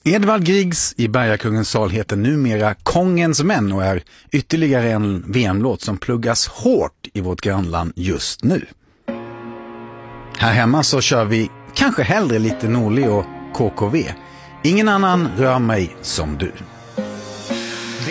Edvard Griegs I Bergakungens sal heter numera Kongens män och är ytterligare en VM-låt som pluggas hårt i vårt grannland just nu. Här hemma så kör vi kanske hellre lite Norli och KKV. Ingen annan rör mig som du.